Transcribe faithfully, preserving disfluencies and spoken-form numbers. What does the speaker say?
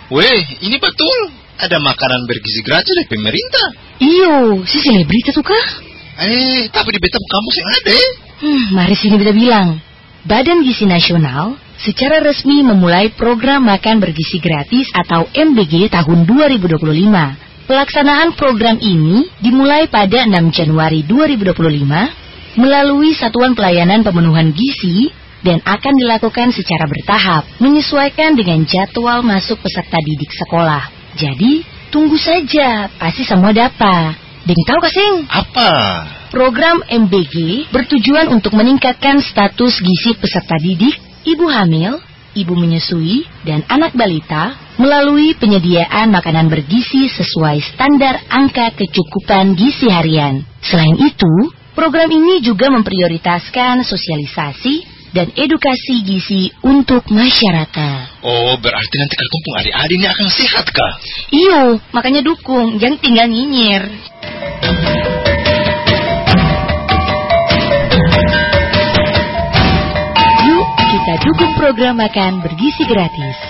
Weh, ini betul. Ada makanan bergizi gratis dari pemerintah. Iyo, si selebriti tuh kah? Eh, tapi di beta kampus yang ada. Hmm, mari sini beta bilang. Badan Gizi Nasional secara resmi memulai program makan bergizi gratis atau M B G tahun dua ribu dua puluh lima. Pelaksanaan program ini dimulai pada enam Januari dua ribu dua puluh lima melalui Satuan Pelayanan Pemenuhan Gizi dan akan dilakukan secara bertahap menyesuaikan dengan jadwal masuk peserta didik sekolah. Jadi, tunggu saja, pasti semua dapat. Deng tahu kasing? Apa? Program M B G bertujuan untuk meningkatkan status gizi peserta didik, ibu hamil, ibu menyusui, dan anak balita melalui penyediaan makanan bergizi sesuai standar angka kecukupan gizi harian. Selain itu, program ini juga memprioritaskan sosialisasi dan edukasi gizi untuk masyarakat. Oh, berarti nanti kampung adik-adik ini akan sehat, Kak? Iyo, makanya dukung, jangan tinggal nyinyir. Yuk, kita dukung program makan bergizi gratis.